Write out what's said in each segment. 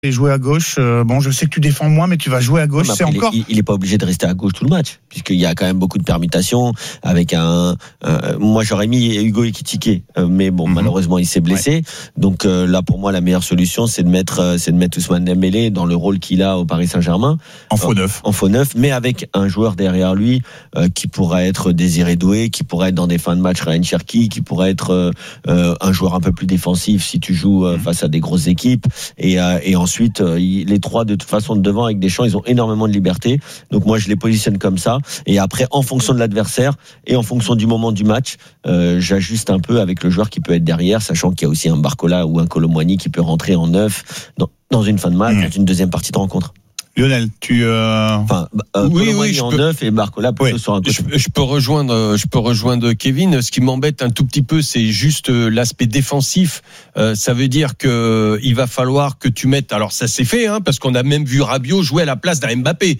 Et jouer à gauche, je sais que tu défends moins, mais tu vas jouer à gauche. Non, c'est après, encore. il est pas obligé de rester à gauche tout le match, puisqu'il y a quand même beaucoup de permutations. Avec moi j'aurais mis Hugo Ekitike, mais bon, malheureusement il s'est blessé. Ouais. Donc là pour moi la meilleure solution c'est de mettre Ousmane Dembélé dans le rôle qu'il a au Paris Saint-Germain. En faux neuf, mais avec un joueur derrière lui qui pourrait être Désiré Doué, qui pourrait être dans des fins de match Ryan Cherki, qui pourrait être un joueur un peu plus défensif si tu joues face à des grosses équipes. Et ensuite, les trois, de toute façon, de devant, avec Deschamps, ils ont énormément de liberté. Donc, moi, je les positionne comme ça. Et après, en fonction de l'adversaire et en fonction du moment du match, j'ajuste un peu avec le joueur qui peut être derrière, sachant qu'il y a aussi un Barcola ou un Kolo Muani qui peut rentrer en neuf dans une fin de match, dans une deuxième partie de rencontre. Lionel, oui, en neuf et Barcola plutôt sur un côté. Je peux rejoindre Kevin. Ce qui m'embête un tout petit peu, c'est juste l'aspect défensif. Ça veut dire que il va falloir que tu mettes. Alors ça s'est fait, parce qu'on a même vu Rabiot jouer à la place d'un Mbappé.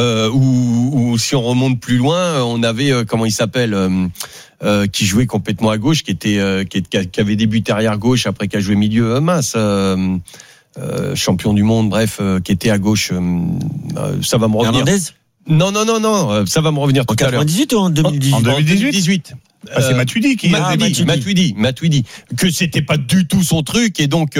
Ou si on remonte plus loin, on avait comment il s'appelle. Qui jouait complètement à gauche, qui avait débuté arrière gauche après qui a joué milieu champion du monde, qui était à gauche. Ça va me revenir. Hernandez ? Non, ça va me revenir tout à l'heure. En 98 ou en 2018 ? En 2018. C'est Matuidi qui Matuidi, que c'était pas du tout son truc, et donc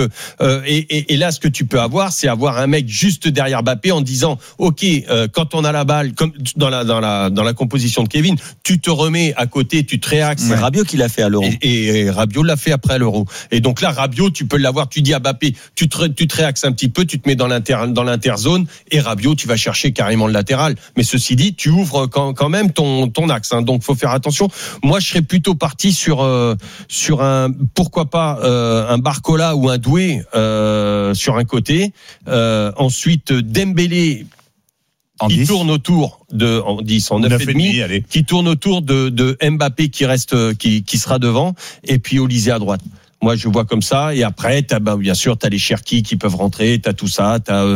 et là ce que tu peux avoir, c'est avoir un mec juste derrière Mbappé en disant OK, quand on a la balle, comme dans la composition de Kevin, tu te remets à côté, tu te réaxes. C'est Rabiot qui l'a fait à l'Euro. Et Rabiot l'a fait après l'Euro. Et donc là Rabiot, tu peux l'avoir, tu dis à Mbappé, tu te réaxes un petit peu, tu te mets dans l'interzone, et Rabiot, tu vas chercher carrément le latéral. Mais ceci dit, tu ouvres quand même ton axe, donc faut faire attention. Moi je serais plutôt parti sur un, pourquoi pas un Barcola ou un Doué sur un côté. Ensuite Dembélé qui tourne autour en 9,5, qui tourne autour de Mbappé qui sera devant, et puis Olysée à droite. Moi, je vois comme ça. Et après, bien sûr, t'as les Cherki qui peuvent rentrer, t'as tout ça.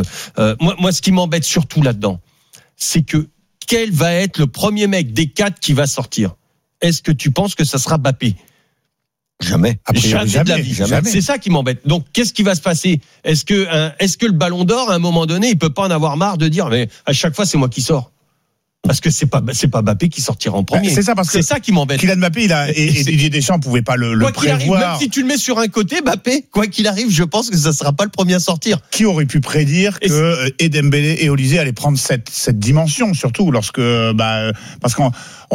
Moi, ce qui m'embête surtout là-dedans, c'est que quel va être le premier mec des 4 qui va sortir? Est-ce que tu penses que ça sera Mbappé ? Jamais. Jamais de la vie. Jamais. C'est ça qui m'embête. Donc, qu'est-ce qui va se passer ? Est-ce que le Ballon d'Or, à un moment donné, il peut pas en avoir marre de dire, mais à chaque fois, c'est moi qui sors ? Parce que c'est pas Mbappé qui sortira en premier. C'est ça, parce que c'est ça qui m'embête. Kylian Mbappé, et Didier Deschamps pouvaient pas le prévoir. Arrive, même si tu le mets sur un côté, Mbappé, quoi qu'il arrive, je pense que ça sera pas le premier à sortir. Qui aurait pu prédire que Dembélé et Olysée allaient prendre cette dimension, surtout lorsque parce qu'on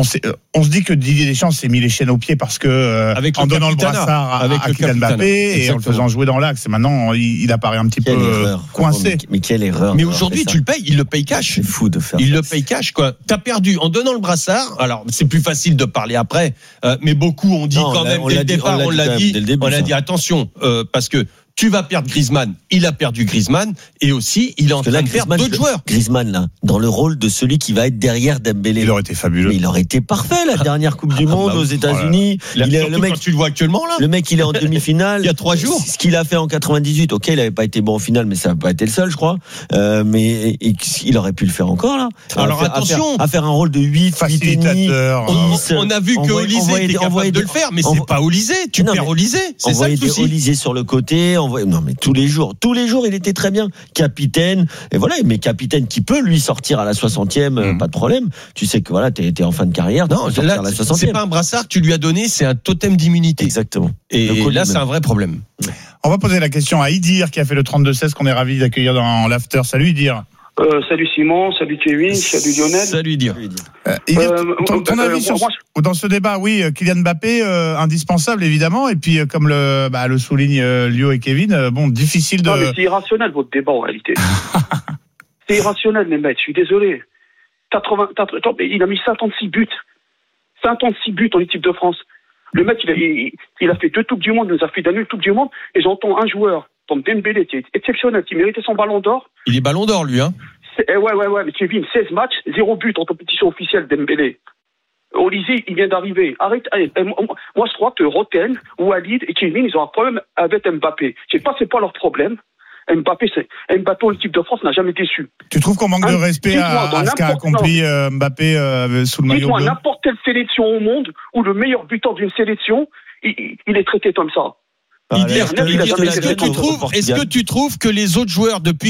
se dit que Didier Deschamps s'est mis les chaînes aux pieds parce que en donnant le brassard à Kylian Mbappé et en le faisant jouer dans l'axe. Et maintenant, il apparaît un petit peu coincé. Mais quelle erreur. Mais aujourd'hui, tu le payes, il le paye cash. C'est fou de faire ça. Il le paye cash, quoi. T'as perdu en donnant le brassard. Alors, c'est plus facile de parler après, mais beaucoup ont dit dès le départ, on l'a dit attention, parce que tu vas perdre Griezmann. Il a perdu Griezmann, et aussi il est en train de perdre d'autres joueurs. Griezmann là, dans le rôle de celui qui va être derrière Dembélé. Il aurait été fabuleux. Mais il aurait été parfait la dernière Coupe du Monde aux États-Unis. Le mec, quand tu le vois actuellement là. Le mec, il est en demi-finale. Il y a 3 jours. Ce qu'il a fait en 98, ok, il avait pas été bon en finale, mais ça n'a pas été le seul, je crois. Mais il aurait pu le faire encore là. Alors attention, à faire un rôle de 8 facilitateur. On a vu que Olysée était capable de le faire, mais c'est pas Olysée. Tu perds Olysée. C'est ça le souci. Olysée sur le côté. Non, mais tous les jours, il était très bien. Capitaine, et voilà, mais capitaine qui peut lui sortir à la 60e, pas de problème. Tu sais que voilà, t'es en fin de carrière. Non, là, à la 60e. C'est pas un brassard que tu lui as donné, c'est un totem d'immunité. Exactement. Et là, c'est un vrai problème. On va poser la question à Idir qui a fait le 32-16 qu'on est ravi d'accueillir dans l'after. Salut Idir. Salut Simon, salut Kevin, salut Lionel. Salut Idir. Ton avis dans ce débat, oui, Kylian Mbappé, indispensable évidemment, et puis comme le souligne Lio et Kevin, difficile de... Non, mais c'est irrationnel votre débat en réalité. C'est irrationnel les mecs, je suis désolé. Il a mis 56 buts. 56 buts en équipe de France. Le mec, il a fait 2 Coupes du Monde, il nous a fait d'une Coupe du Monde, et j'entends un joueur comme Dembélé qui est exceptionnel, qui méritait son Ballon d'Or. Il est Ballon d'Or lui, hein. Ouais, mais Kevin, 16 matchs, 0 but en compétition officielle Dembélé. Olysée, il vient d'arriver. Arrête. Moi, je crois que Roten, Walid et Kevin, ils ont un problème avec Mbappé. Je sais pas, c'est pas leur problème. Mbappé en équipe de France n'a jamais déçu. Tu trouves qu'on manque de respect à ce qu'a accompli Mbappé sous le maillot bleu? N'importe quelle sélection au monde où le meilleur buteur d'une sélection, il est traité comme ça. Est-ce que tu trouves que les autres joueurs depuis